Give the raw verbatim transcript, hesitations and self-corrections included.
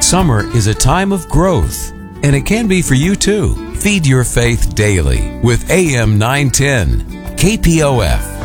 Summer is a time of growth, and it can be for you too. Feed your faith daily with A M nine ten, K P O F.